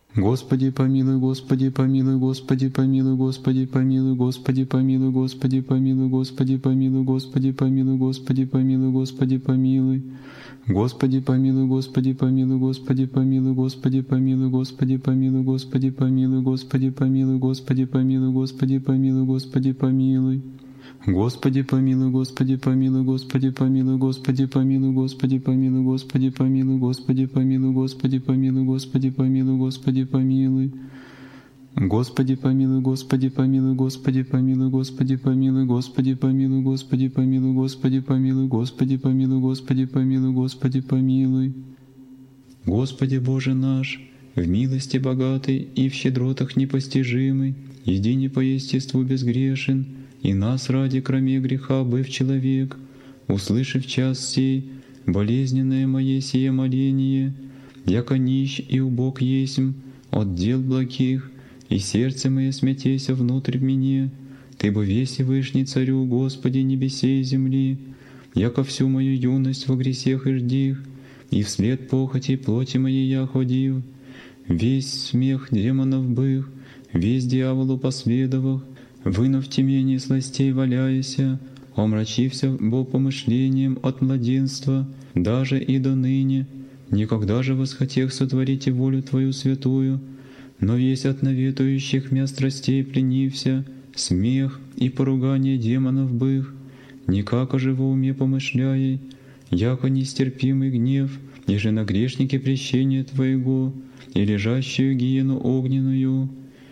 Господи помилуй, Господи помилуй, Господи помилуй, Господи помилуй, Господи помилуй, Господи помилуй, Господи помилуй, Господи помилуй, Господи помилуй, Господи помилуй. Господи помилуй, Господи помилуй, Господи помилуй, Господи помилуй, Господи помилуй, Господи помилуй, Господи помилуй, Господи помилуй, Господи помилуй, Господи помилуй. Господи помилуй, Господи помилуй, Господи помилуй, Господи помилуй, Господи помилуй, Господи помилуй, Господи помилуй, Господи помилуй, Господи помилуй, Господи помилуй. Господи помилуй, Господи помилуй, Господи помилуй, Господи помилуй, Господи помилуй, Господи помилуй, Господи помилуй, Господи помилуй, Господи помилуй, Господи помилуй. Господи Боже наш, в милости богатый и в щедротах непостижимый, едине по естеству безгрешен, и нас ради кроме греха быв человек, услышав час сей, болезненное мое сие моление, яко нищ и убог есмь от дел благих, и сердце мое смятеся внутрь в мне, Ты бы весь и вышний Царю, Господи, небесей и земли, яко всю мою юность во гресех и ждих, и вслед похоти плоти моей я ходил, весь смех демонов бых, весь дьяволу последовав, вынув темение сластей валяяся, омрачився бо помышлением от младенства, даже и до ныне, никогда же восхотех сотворить волю Твою святую, но весь от наветующих мя страстей пленився, смех и поругание демонов бых, никако же во уме помышляй, яко нестерпимый гнев, еже на грешнике прещения Твоего, и лежащую гиену огненную,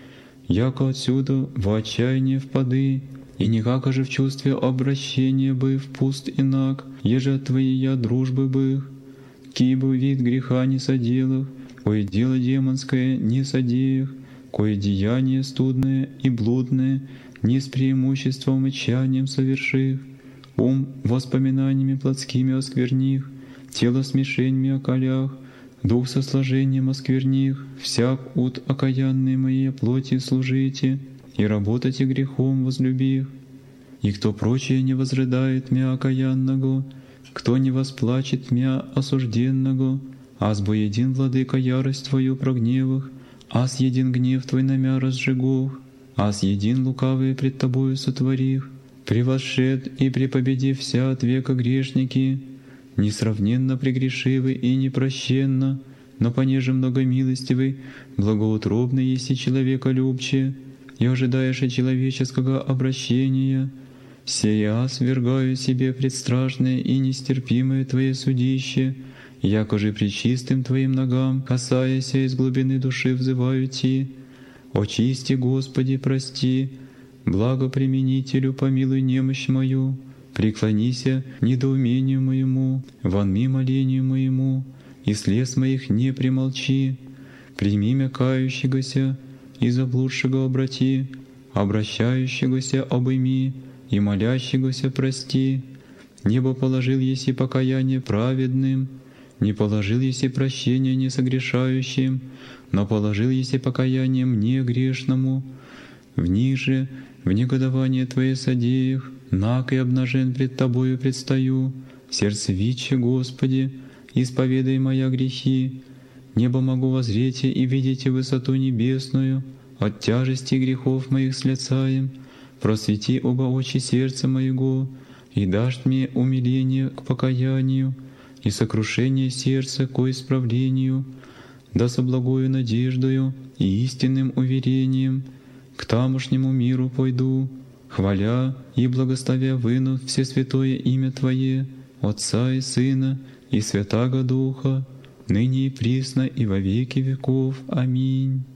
яко отсюда в отчаяние впады, и никако же в чувстве обращения быв пуст инак, еже от Твоей дружбы бых, кибо вид греха не соделах, кое дело демонское не содеях, кое деяние студное и блудное не с преимуществом и тщанием совершив, ум воспоминаниями плотскими оскверних, тело смешеньми околях, дух со сложением оскверних, всяк ут окаянной моей плоти служите, и работайте грехом возлюбив. И кто прочее не возрыдает мя окаянного, кто не восплачет мя осужденного, аз бо един владыка ярость Твою прогневах, аз един гнев Твой на мя разжигох, аз един лукавые пред Тобою сотворих, превосшед и препобедив вся от века грешники, несравненно прегрешивый и непрощенно, но понеже многомилостивый, благоутробный еси человеколюбче, и ожидаешь от человеческого обращения, сея свергаю себе предстрашное и нестерпимое Твое судище, яко же пречистым Твоим ногам, касаяся из глубины души взываю Ти, очисти, Господи, прости, благоприменителю помилуй немощь мою, преклонися недоумению моему, вонми молению моему, и слез моих не примолчи, прими мя кающегося и заблудшего обрати, обращающегося обыми и молящегося прости, небо положил еси покаяние праведным, не положил еси прощение несогрешающим, но положил еси покаяние мне грешному, вниже в негодование Твое содеях, наг и обнажен пред Тобою предстаю, сердце виче, Господи, исповедай моя грехи, небо могу возреть и видите высоту небесную, от тяжести грехов моих слецаем, просвети оба очи сердца моего, и дашь мне умиление к покаянию, и сокрушение сердца к исправлению, да со благою надеждою и истинным уверением к тамошнему миру пойду, хваля и благословя вынув всесвятое имя Твое, Отца и Сына и Святаго Духа, ныне и присно и во веки веков. Аминь.